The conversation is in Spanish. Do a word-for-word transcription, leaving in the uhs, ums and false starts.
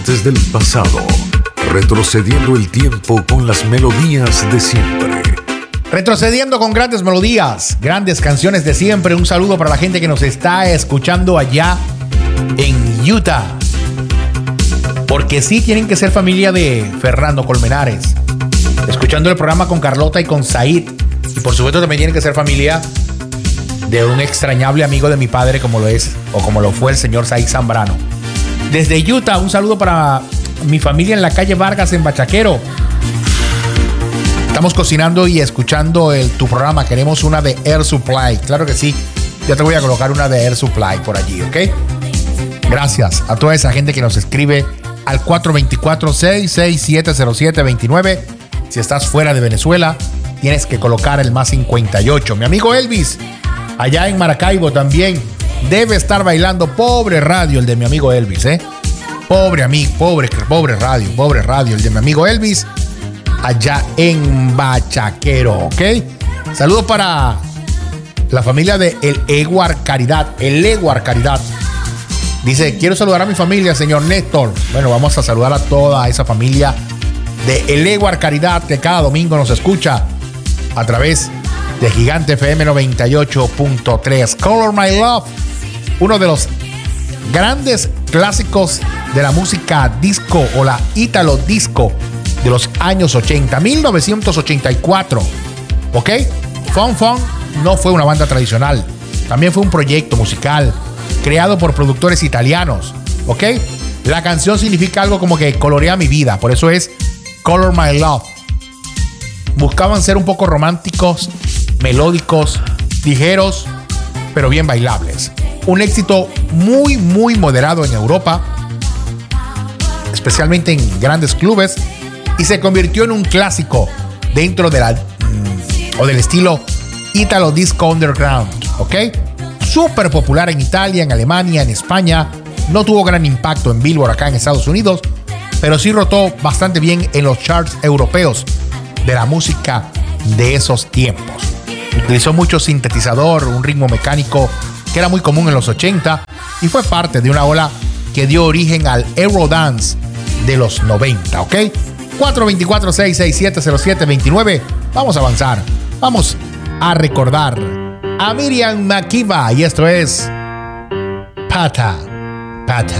Desde el pasado, retrocediendo el tiempo con las melodías de siempre. Retrocediendo con grandes melodías, grandes canciones de siempre. Un saludo para la gente que nos está escuchando allá en Utah. Porque sí tienen que ser familia de Fernando Colmenares. Escuchando el programa con Carlota y con Said. Y por supuesto también tienen que ser familia de un extrañable amigo de mi padre como lo es, o como lo fue el señor Said Zambrano. Desde Utah, un saludo para mi familia en la calle Vargas en Bachaquero. Estamos cocinando y escuchando el, tu programa. Queremos una de Air Supply. Claro que sí. Ya te voy a colocar una de Air Supply por allí, ¿ok? Gracias a toda esa gente que nos escribe al cuatro dos cuatro, seis seis siete, cero siete dos nueve. Si estás fuera de Venezuela, tienes que colocar el más cincuenta y ocho. Mi amigo Elvis, allá en Maracaibo también, debe estar bailando. Pobre radio el de mi amigo Elvis, ¿eh? Pobre amigo, pobre, pobre radio, pobre radio el de mi amigo Elvis, allá en Bachaquero, ¿ok? Saludos para la familia de El Eguar Caridad, El Eguar Caridad. Dice, quiero saludar a mi familia, señor Néstor. Bueno, vamos a saludar a toda esa familia de El Eguar Caridad que cada domingo nos escucha a través de Gigante F M noventa y ocho punto tres. Color My Love, uno de los grandes clásicos de la música disco o la ítalo disco de los años ochenta, mil novecientos ochenta y cuatro. ¿Ok? Fun Fun no fue una banda tradicional, también fue un proyecto musical creado por productores italianos. ¿Ok? La canción significa algo como que colorea mi vida, por eso es Color My Love. Buscaban ser un poco románticos, melódicos, ligeros, pero bien bailables. Un éxito muy, muy moderado en Europa, especialmente en grandes clubes, y se convirtió en un clásico dentro de la mm, o del estilo Italo Disco Underground, ¿ok? Súper popular en Italia, en Alemania, en España. No tuvo gran impacto en Billboard acá en Estados Unidos, pero sí rotó bastante bien en los charts europeos de la música de esos tiempos. Utilizó mucho sintetizador, un ritmo mecánico que era muy común en los ochenta y fue parte de una ola que dio origen al Eurodance de los noventa, ¿ok? cuatro dos cuatro, seis seis siete, cero siete dos nueve. Vamos a avanzar. Vamos a recordar a Miriam Makeba y esto es Pata Pata.